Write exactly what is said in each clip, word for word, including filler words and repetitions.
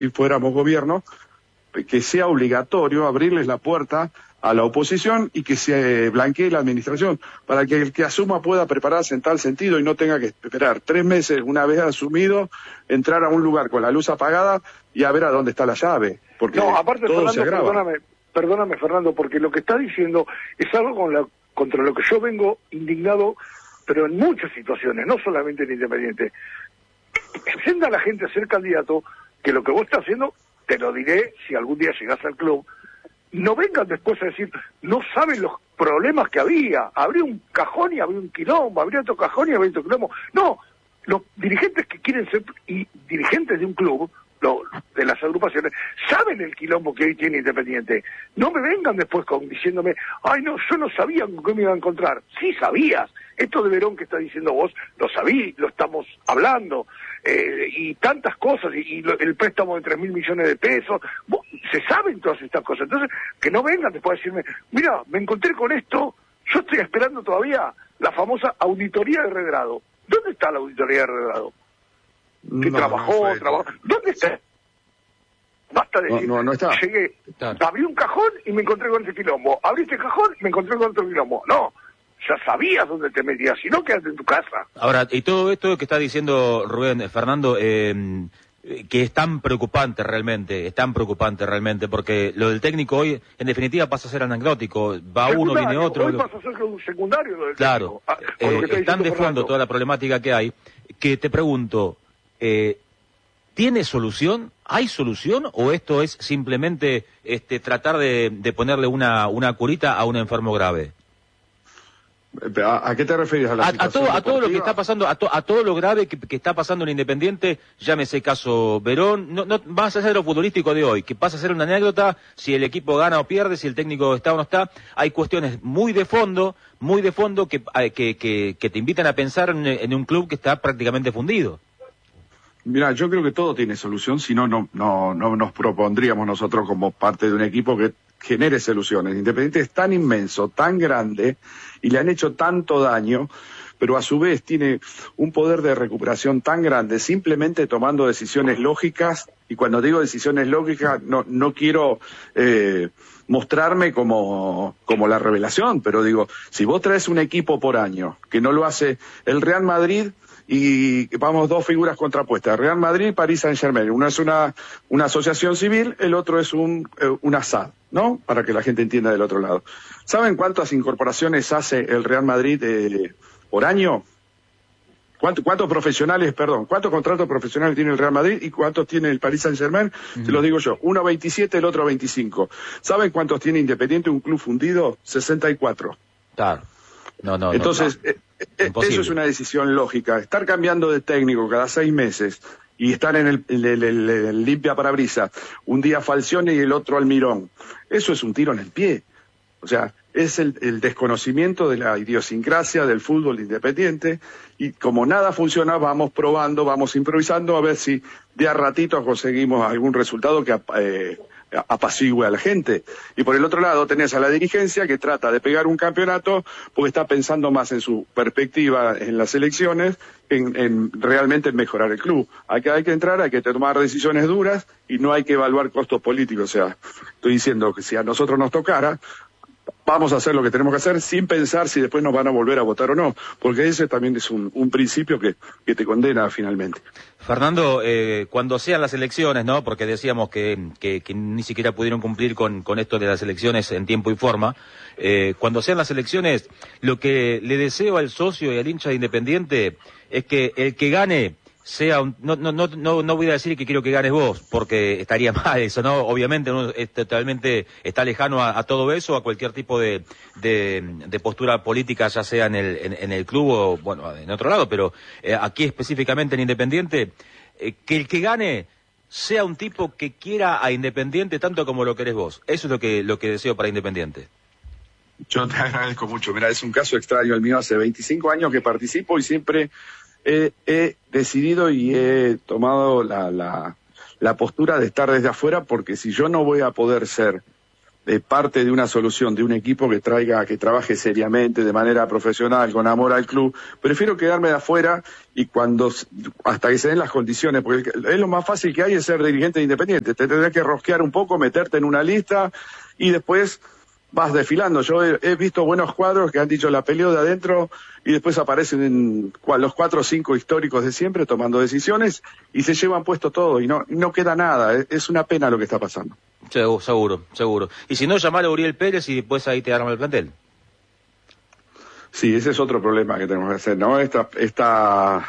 fuéramos gobierno, que sea obligatorio abrirles la puerta a la oposición y que se blanquee la administración, para que el que asuma pueda prepararse en tal sentido y no tenga que esperar tres meses, una vez asumido, entrar a un lugar con la luz apagada y a ver a dónde está la llave, porque no, aparte, todo Fernando, se agrava. Perdóname, perdóname, Fernando, porque lo que está diciendo es algo con la, contra lo que yo vengo indignado, pero en muchas situaciones, no solamente en Independiente. Presenta a la gente a ser candidato, que lo que vos estás haciendo, te lo diré si algún día llegás al club, no vengan después a decir, no saben los problemas que había, habría un cajón y habría un quilombo, habría otro cajón y habría otro quilombo. No, los dirigentes que quieren ser y dirigentes de un club, lo, de las agrupaciones, saben el quilombo que hoy tiene Independiente. No me vengan después con diciéndome, ay no, yo no sabía con qué me iba a encontrar. Sí sabías, esto de Verón que está diciendo vos, lo sabí, lo estamos hablando, eh, y tantas cosas, y, y lo, el préstamo de tres mil millones de pesos, vos, se saben todas estas cosas. Entonces, que no vengan después a decirme, mira, me encontré con esto, yo estoy esperando todavía la famosa auditoría de regrado. ¿Dónde está la auditoría de regrado? Que no, trabajó, no trabajó. ¿Dónde está? Basta de decir, no, no, no está. Llegué, Claro. abrí un cajón y me encontré con ese quilombo. Abrí este cajón y me encontré con otro quilombo. No, ya sabías dónde te metías, si no, quédate en tu casa. Ahora, y todo esto que está diciendo Rubén, eh, Fernando, eh, que es tan preocupante realmente, es tan preocupante realmente, porque lo del técnico hoy, en definitiva, pasa a ser anecdótico. Va uno, viene otro. Hoy lo- pasa a ser un secundario lo del Claro, técnico. Ah, eh, con lo que está es tan diciendo de fondo Fernando. toda la problemática que hay, que te pregunto, eh, ¿tiene solución? ¿Hay solución? ¿O esto es simplemente este, tratar de, de ponerle una, una curita a un enfermo grave? ¿A, a qué te refieres? ¿A la A, a situación todo, a todo lo que deportiva? está pasando, a, to- a todo lo grave que, que está pasando en Independiente, llámese caso Verón, no, no más allá de lo futbolístico de hoy, que pasa a ser una anécdota, si el equipo gana o pierde, si el técnico está o no está, hay cuestiones muy de fondo, muy de fondo que, eh, que, que, que te invitan a pensar en, en un club que está prácticamente fundido. Mira, yo creo que todo tiene solución, si no, no, no, no nos propondríamos nosotros como parte de un equipo que genere soluciones. Independiente es tan inmenso, tan grande, y le han hecho tanto daño, pero a su vez tiene un poder de recuperación tan grande, simplemente tomando decisiones lógicas, y cuando digo decisiones lógicas, no, no quiero eh, mostrarme como, como la revelación, pero digo, si vos traes un equipo por año, que no lo hace el Real Madrid, y vamos, dos figuras contrapuestas, Real Madrid y Paris Saint-Germain. Uno es una, una asociación civil, el otro es un, eh, un A S A D, ¿no? Para que la gente entienda del otro lado. ¿Saben cuántas incorporaciones hace el Real Madrid eh, por año? ¿Cuánto, ¿Cuántos profesionales, perdón, cuántos contratos profesionales tiene el Real Madrid y cuántos tiene el Paris Saint-Germain? Uh-huh. Se los digo yo, uno veintisiete, el otro veinticinco. ¿Saben cuántos tiene Independiente, un club fundido? sesenta y cuatro. Claro. No, no, Entonces, no, no. Eh, eh, eso es una decisión lógica. Estar cambiando de técnico cada seis meses y estar en el, el, el, el, el limpia parabrisas, un día Falcione y el otro Almirón, eso es un tiro en el pie. O sea, es el, el desconocimiento de la idiosincrasia del fútbol Independiente, y como nada funciona, vamos probando, vamos improvisando a ver si de a ratito conseguimos algún resultado que eh, apacigüe a la gente. Y por el otro lado tenés a la dirigencia que trata de pegar un campeonato porque está pensando más en su perspectiva en las elecciones, en, en realmente en mejorar el club. Hay que, hay que entrar, hay que tomar decisiones duras y no hay que evaluar costos políticos. O sea, estoy diciendo que si a nosotros nos tocara, vamos a hacer lo que tenemos que hacer sin pensar si después nos van a volver a votar o no, porque ese también es un, un principio que, que te condena finalmente. Fernando, eh, cuando sean las elecciones, ¿no? Porque decíamos que, que, que ni siquiera pudieron cumplir con, con esto de las elecciones en tiempo y forma. Eh, cuando sean las elecciones, lo que le deseo al socio y al hincha de Independiente es que el que gane sea un, no, no, no, no, no voy a decir que quiero que ganes vos, porque estaría mal eso, ¿no? Obviamente uno es totalmente, está lejano a, a todo eso, a cualquier tipo de, de, de postura política, ya sea en el, en, en el club o, bueno, en otro lado, pero eh, aquí específicamente en Independiente, eh, que el que gane sea un tipo que quiera a Independiente tanto como lo querés vos. Eso es lo que, lo que deseo para Independiente. Yo te agradezco mucho. Mira, es un caso extraño el mío. Hace veinticinco años que participo y siempre he, he decidido y he tomado la, la, la postura de estar desde afuera, porque si yo no voy a poder ser eh, parte de una solución de un equipo que traiga, que trabaje seriamente, de manera profesional, con amor al club. Prefiero quedarme de afuera y cuando, hasta que se den las condiciones, porque es lo más fácil que hay es ser dirigente de Independiente. Te tendrás que rosquear un poco, meterte en una lista y después vas desfilando. Yo he, he visto buenos cuadros que han dicho la peleó de adentro y después aparecen en los cuatro o cinco históricos de siempre tomando decisiones y se llevan puesto todo y no, no queda nada. Es, es una pena lo que está pasando. Seguro, seguro. Y si no, llamar a Uriel Pérez y después ahí te arman el plantel. Sí, ese es otro problema que tenemos que hacer, ¿no? Esta, esta,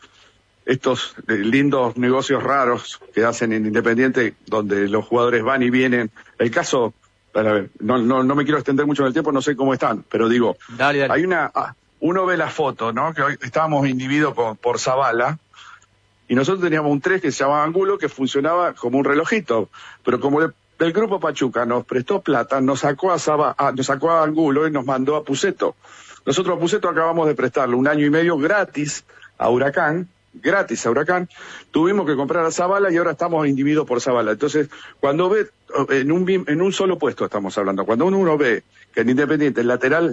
estos lindos negocios raros que hacen en Independiente, donde los jugadores van y vienen. El caso, para ver, no, no, no me quiero extender mucho en el tiempo, no sé cómo están, pero digo, dale, dale. Hay una, uno ve la foto, ¿no? Que hoy estábamos individuos por, por Zavala, y nosotros teníamos un tres que se llamaba Angulo, que funcionaba como un relojito, pero como el, el grupo Pachuca nos prestó plata, nos sacó a Zaba, a, nos sacó a Angulo y nos mandó a Puceto. Nosotros a Puceto acabamos de prestarle un año y medio gratis a Huracán, gratis a Huracán, tuvimos que comprar a Zavala y ahora estamos individuos por Zavala. Entonces, cuando ve, en un, en un solo puesto estamos hablando, cuando uno ve que en Independiente el lateral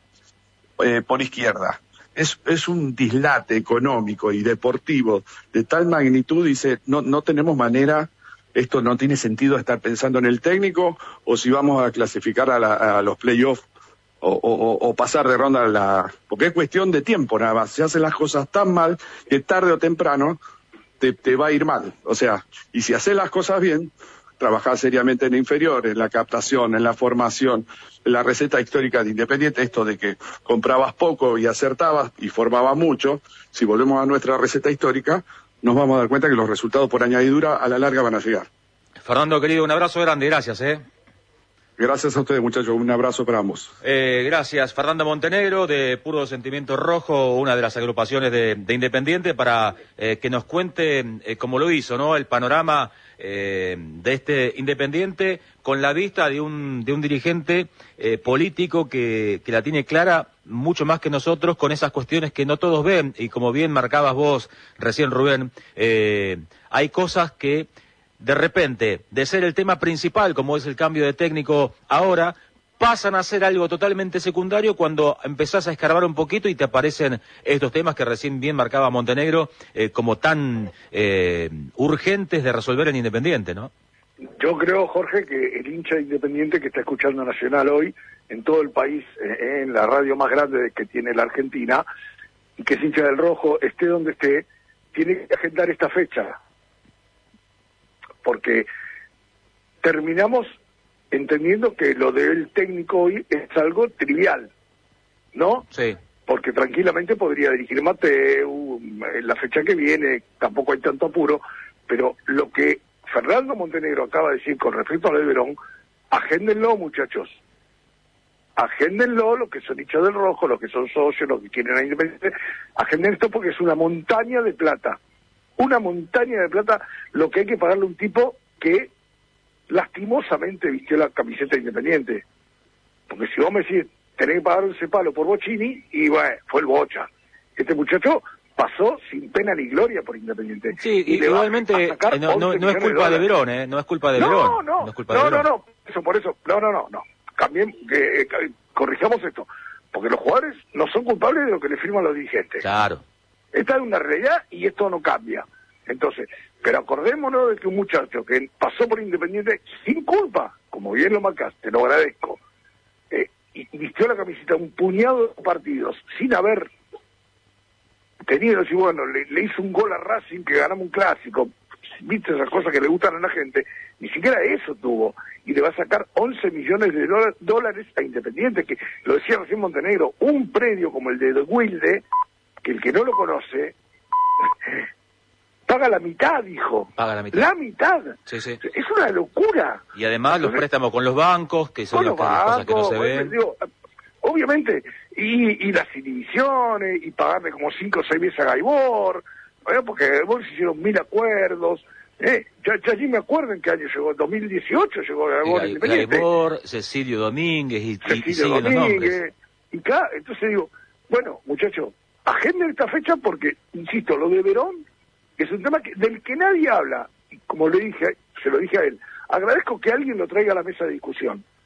eh, por izquierda es, es un dislate económico y deportivo de tal magnitud, dice, no, no tenemos manera, esto no tiene sentido estar pensando en el técnico o si vamos a clasificar a, la, a los playoffs o, o, o pasar de ronda a la... Porque es cuestión de tiempo nada más, se hacen las cosas tan mal que tarde o temprano te, te va a ir mal. O sea, y si haces las cosas bien, trabajar seriamente en inferior, en la captación, en la formación, en la receta histórica de Independiente, esto de que comprabas poco y acertabas y formabas mucho, si volvemos a nuestra receta histórica, nos vamos a dar cuenta que los resultados por añadidura a la larga van a llegar. Fernando, querido, un abrazo grande, gracias, ¿eh? Gracias a ustedes, muchachos, un abrazo para ambos. Eh, gracias, Fernando Montenegro, de Puro Sentimiento Rojo, una de las agrupaciones de, de Independiente, para eh, que nos cuente, eh, como lo hizo, ¿no?, el panorama eh, de este Independiente, con la vista de un, de un dirigente eh, político que, que la tiene clara mucho más que nosotros, con esas cuestiones que no todos ven, y como bien marcabas vos recién, Rubén, eh, hay cosas que de repente, de ser el tema principal, como es el cambio de técnico ahora, pasan a ser algo totalmente secundario cuando empezás a escarbar un poquito y te aparecen estos temas que recién bien marcaba Montenegro, eh, como tan eh, urgentes de resolver en Independiente, ¿no? Yo creo, Jorge, que el hincha Independiente que está escuchando Nacional hoy, en todo el país, eh, en la radio más grande que tiene la Argentina, y que es hincha del Rojo, esté donde esté, tiene que agendar esta fecha. Porque terminamos entendiendo que lo del técnico hoy es algo trivial, ¿no? Sí. Porque tranquilamente podría dirigir Mateu, en la fecha que viene, tampoco hay tanto apuro, pero lo que Fernando Montenegro acaba de decir con respecto a lo de Verón, agéndenlo, muchachos. Agéndenlo, los que son hinchas del Rojo, los que son socios, los que quieren a Independiente, agenden esto porque es una montaña de plata. Una montaña de plata lo que hay que pagarle a un tipo que lastimosamente vistió la camiseta Independiente. Porque si vos me decís, tenés que pagar ese palo por Bocini, y bueno, fue el Bocha. Este muchacho pasó sin pena ni gloria por Independiente. Sí, y igualmente eh, no, no, no es culpa de, de Verón, ¿eh? No es culpa de no, Verón. No, no, no, es culpa no, de Verón. no, no, eso por eso, no, no, no, no. Cambien, que eh, corrijamos esto. Porque los jugadores no son culpables de lo que le firman los dirigentes. Claro. Esta es una realidad y esto no cambia. Entonces, pero acordémonos de que un muchacho que pasó por Independiente sin culpa, como bien lo marcaste, te lo agradezco, eh, y vistió la camiseta un puñado de partidos sin haber tenido, decir, bueno, le, le hizo un gol a Racing que ganamos un clásico, viste esas cosas que le gustan a la gente, ni siquiera eso tuvo, y le va a sacar once millones de dólares a Independiente, que lo decía recién Montenegro, un predio como el de De Wilde, que el que no lo conoce paga la mitad, dijo. Paga la mitad. La mitad. Sí, sí. Es una locura. Y además Entonces, los préstamos con los bancos, que son las cosas que no se ven. Digo, obviamente, y, y las inhibiciones, y pagarle como cinco o seis veces a Gaibor, ¿eh? Porque Gaibor se hicieron mil acuerdos. ¿eh? Ya, ya allí me acuerdo en qué año llegó, en dos mil dieciocho llegó Gaibor Gay, Independiente. Gaibor, Cecilio Domínguez, y, Cecilio y siguen Domínguez, los nombres. Y claro, entonces digo, bueno, muchachos, agenden esta fecha porque, insisto, lo de Verón es un tema que, del que nadie habla, y como le dije, se lo dije a él, agradezco que alguien lo traiga a la mesa de discusión,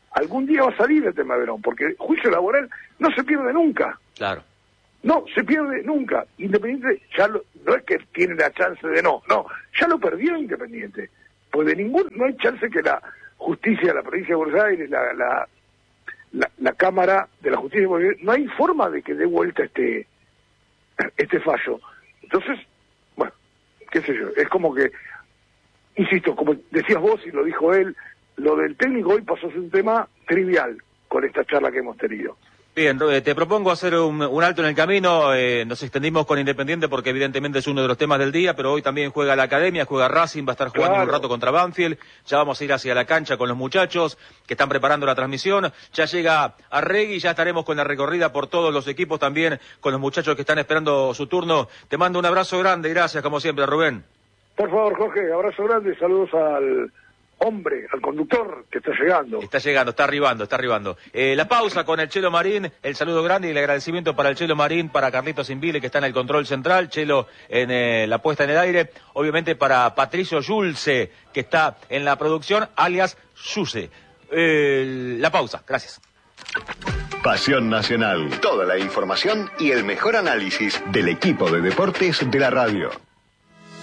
algún día va a salir el tema de Verón, porque el juicio laboral no se pierde nunca. Claro. No, se pierde nunca. Independiente ya lo, no es que tiene la chance de no, no, ya lo perdió Independiente. Pues de ningún, no hay chance que la justicia de la provincia de Buenos Aires, la, la, la, la Cámara de la Justicia de Buenos Aires, no hay forma de que dé vuelta este, este fallo. Entonces, bueno, qué sé yo, es como que, insisto, como decías vos y lo dijo él, lo del técnico hoy pasó a ser un tema trivial con esta charla que hemos tenido. Bien, te propongo hacer un, un alto en el camino, eh, nos extendimos con Independiente porque evidentemente es uno de los temas del día, pero hoy también juega la Academia, juega Racing, va a estar jugando claro. un rato contra Banfield, ya vamos a ir hacia la cancha con los muchachos que están preparando la transmisión, ya llega Arregui, ya estaremos con la recorrida por todos los equipos también, con los muchachos que están esperando su turno. Te mando un abrazo grande y gracias como siempre, Rubén. Por favor, Jorge, abrazo grande, saludos al hombre, al conductor que está llegando. Está llegando, está arribando, está arribando. Eh, la pausa con el Chelo Marín, el saludo grande y el agradecimiento para el Chelo Marín, para Carlitos Invile que está en el control central, Chelo en eh, la puesta en el aire, obviamente para Patricio Yulce que está en la producción, alias Yuse. Eh, la pausa, gracias. Pasión Nacional, toda la información y el mejor análisis del equipo de deportes de la radio.